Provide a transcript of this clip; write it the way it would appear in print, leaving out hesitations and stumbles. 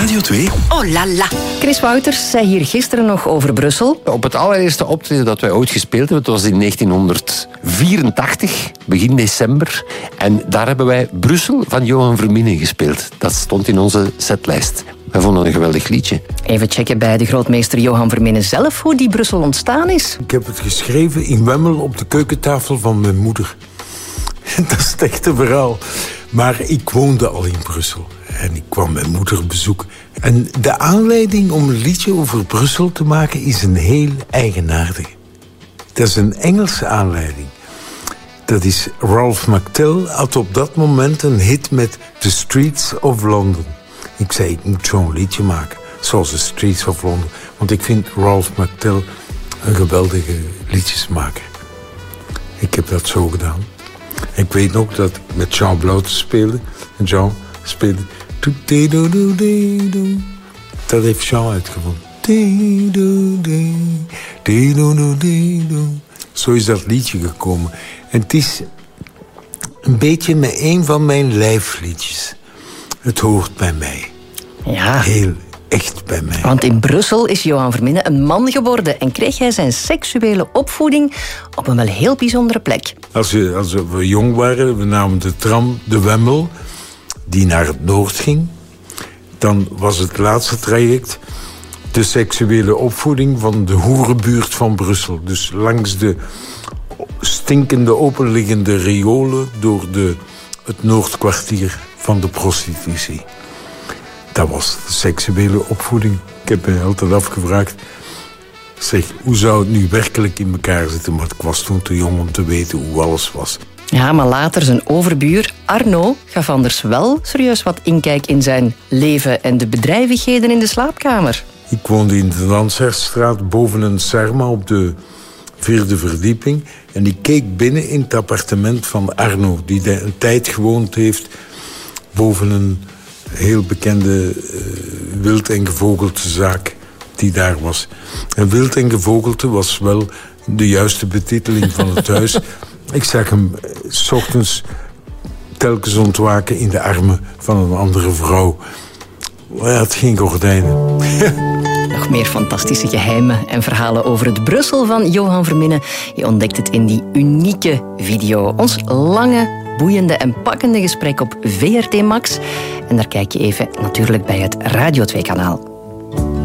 Radio 2. Oh la la. Chris Wouters zei hier gisteren nog over Brussel. Op het allereerste optreden dat wij ooit gespeeld hebben, dat was in 1984, begin december. En daar hebben wij Brussel van Johan Verminnen gespeeld. Dat stond in onze setlijst. Wij vonden het een geweldig liedje. Even checken bij de grootmeester Johan Verminnen zelf hoe die Brussel ontstaan is. Ik heb het geschreven in Wemmel op de keukentafel van mijn moeder. Dat is het echte verhaal. Maar ik woonde al in Brussel. En ik kwam mijn moeder bezoeken. En de aanleiding om een liedje over Brussel te maken is een heel eigenaardige. Dat is een Engelse aanleiding. Dat is Ralph McTell had op dat moment een hit met The Streets of London. Ik zei, ik moet zo'n liedje maken. Zoals The Streets of London. Want ik vind Ralph McTell een geweldige liedjesmaker. Ik heb dat zo gedaan. Ik weet nog dat ik met Jean Blouten speelde. En Jean speelde... Dat heeft Jean uitgevonden. Zo is dat liedje gekomen. En het is een beetje met een van mijn lijfliedjes. Het hoort bij mij. Ja. Heel echt bij mij. Want in Brussel is Johan Verminnen een man geworden en kreeg hij zijn seksuele opvoeding op een wel heel bijzondere plek. Als we jong waren, we namen de tram de Wemmel, die naar het noord ging. Dan was het laatste traject de seksuele opvoeding van de hoerenbuurt van Brussel. Dus langs de stinkende openliggende riolen door het noordkwartier van de prostitutie. Dat was de seksuele opvoeding. Ik heb me altijd afgevraagd, zeg, hoe zou het nu werkelijk in elkaar zitten? Maar ik was toen te jong om te weten hoe alles was. Ja, maar later zijn overbuur Arno gaf anders wel serieus wat inkijk in zijn leven en de bedrijvigheden in de slaapkamer. Ik woonde in de Dansherdstraat boven een Sarma op de 4e verdieping. En ik keek binnen in het appartement van Arno, die een tijd gewoond heeft boven een heel bekende wild en gevogelte zaak die daar was. En wild en gevogelte was wel de juiste betiteling van het huis. Ik zag hem 's ochtends telkens ontwaken in de armen van een andere vrouw. Hij had geen gordijnen. Nog meer fantastische geheimen en verhalen over het Brussel van Johan Verminnen. Je ontdekt het in die unieke video. Ons lange, boeiende en pakkende gesprek op VRT Max. En daar kijk je even natuurlijk bij het Radio 2-kanaal.